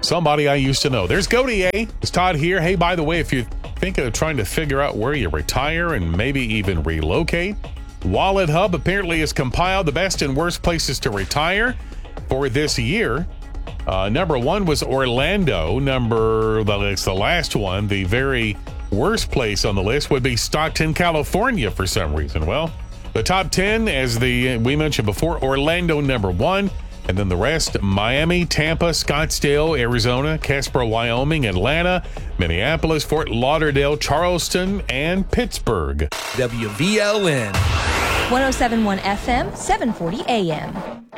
somebody I used to know. There's Gautier. It's Todd here. Hey, by the way, if you're thinking of trying to figure out where you retire and maybe even relocate, Wallet Hub apparently has compiled the best and worst places to retire for this year. Number one was Orlando. It's the last one. The very worst place on the list would be Stockton, California for some reason. Well, the top 10, as we mentioned before, Orlando number one, and then the rest, Miami, Tampa, Scottsdale, Arizona, Casper, Wyoming, Atlanta, Minneapolis, Fort Lauderdale, Charleston, and Pittsburgh. WVLN. 107.1 FM, 740 AM.